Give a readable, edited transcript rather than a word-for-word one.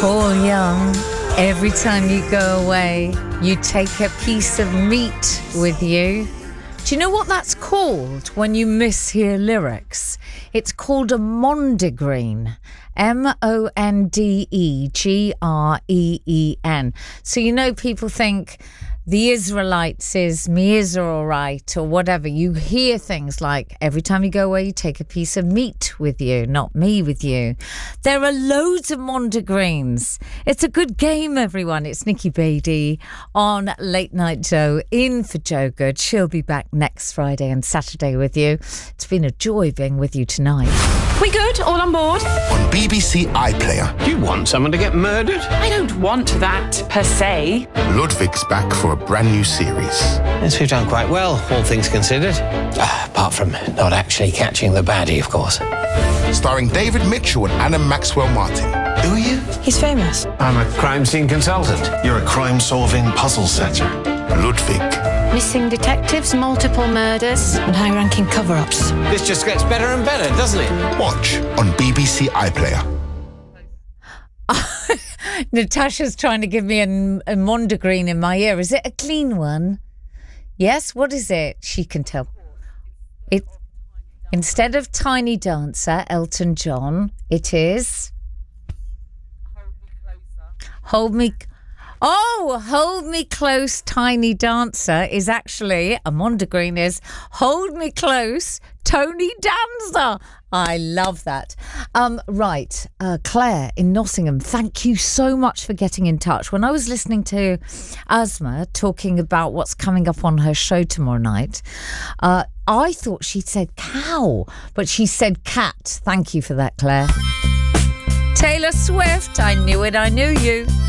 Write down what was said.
Paul Young, every time you go away, you take a piece of meat with you. Do you know what that's called when you mishear lyrics? It's called a mondegreen. Mondegreen. So, you know, people think the Israelites is me Israelite or whatever. You hear things like, every time you go away, you take a piece of meat with you, not me with you. There are loads of mondegreens. It's a good game, everyone. It's Nikki Beattie on Late Night Joe, in for Joe Good. She'll be back next Friday and Saturday with you. It's been a joy being with you tonight. We good? All on board? On BBC iPlayer. You want someone to get murdered? I don't want that, per se. Ludwig's back for a brand new series. Yes, we've done quite well, all things considered. Apart from not actually catching the baddie, of course. Starring David Mitchell and Anna Maxwell Martin. Who are you? He's famous. I'm a crime scene consultant. You're a crime-solving puzzle setter. Ludwig. Missing detectives, multiple murders, and high-ranking cover-ups. This just gets better and better, doesn't it? Watch on BBC iPlayer. Natasha's trying to give me a mondegreen in my ear. Is it a clean one? Yes, what is it? She can tell. It instead of Tiny Dancer, Elton John, it is Hold Me Close, Tiny Dancer is actually, a mondegreen is Hold Me Close, Tony Danza. I love that. Right, Claire in Nottingham, thank you so much for getting in touch. When I was listening to Asma talking about what's coming up on her show tomorrow night, I thought she said cow, but she said cat. Thank you for that, Claire. Taylor Swift, I knew it, I knew you.